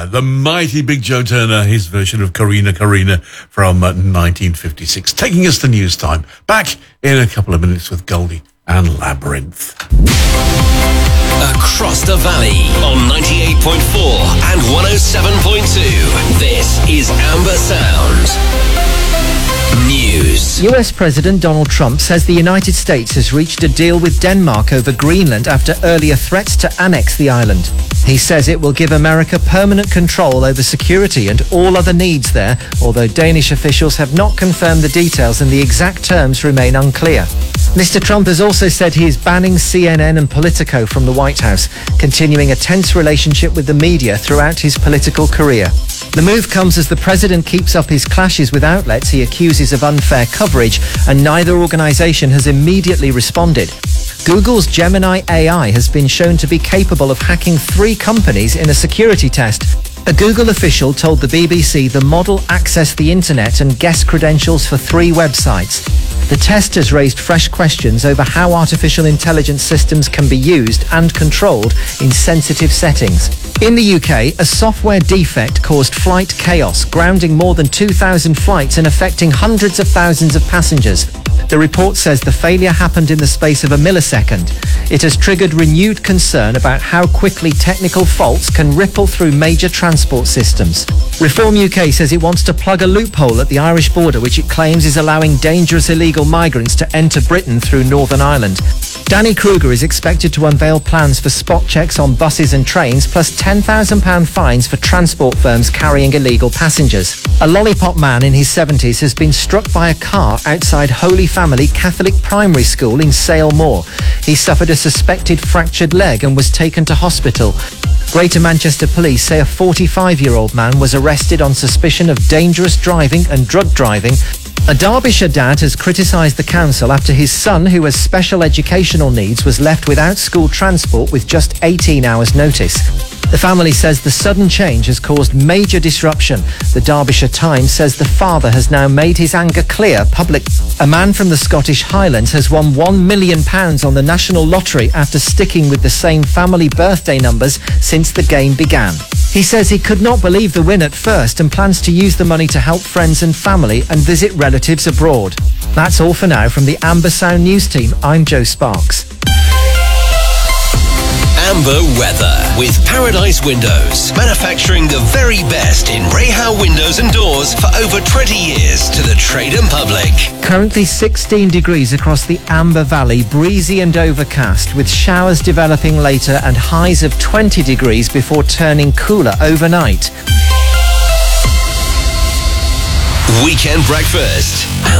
The mighty Big Joe Turner, his version of Corrina Corrina from 1956. Taking us to news time. Back in a couple of minutes with Goldie and Labyrinth. Across the valley on 98.4 and 107.2. This is Amber Sound. News. US President Donald Trump says the United States has reached a deal with Denmark over Greenland after earlier threats to annex the island. He says it will give America permanent control over security and all other needs there, although Danish officials have not confirmed the details and the exact terms remain unclear. Mr. Trump has also said he is banning CNN and Politico from the White House, continuing a tense relationship with the media throughout his political career. The move comes as the president keeps up his clashes with outlets he accuses of unfair coverage, and neither organisation has immediately responded. Google's Gemini AI has been shown to be capable of hacking 3 companies in a security test. A Google official told the BBC the model accessed the internet and guessed credentials for 3 websites. The test has raised fresh questions over how artificial intelligence systems can be used and controlled in sensitive settings. In the UK, a software defect caused flight chaos, grounding more than 2,000 flights and affecting hundreds of thousands of passengers. The report says the failure happened in the space of a millisecond. It has triggered renewed concern about how quickly technical faults can ripple through major transport systems. Reform UK says it wants to plug a loophole at the Irish border, which it claims is allowing dangerous illegal migrants to enter Britain through Northern Ireland. Danny Kruger is expected to unveil plans for spot checks on buses and trains, plus £10,000 fines for transport firms carrying illegal passengers. A lollipop man in his 70s has been struck by a car outside Holy Family Catholic Primary School in Sale Moor. He suffered a suspected fractured leg and was taken to hospital. Greater Manchester Police say a 45-year-old man was arrested on suspicion of dangerous driving and drug driving. A Derbyshire dad has criticised the council after his son, who has special educational needs, was left without school transport with just 18 hours' notice. The family says the sudden change has caused major disruption. The Derbyshire Times says the father has now made his anger clear public. A man from the Scottish Highlands has won £1 million on the National Lottery after sticking with the same family birthday numbers since the game began. He says he could not believe the win at first and plans to use the money to help friends and family and visit relatives abroad. That's all for now from the Amber Sound News team. I'm Joe Sparks. Amber weather with Paradise Windows, manufacturing the very best in Rahal windows and doors for over 20 years to the trade and public. Currently 16 degrees across the Amber Valley, breezy and overcast, with showers developing later and highs of 20 degrees before turning cooler overnight. Weekend breakfast.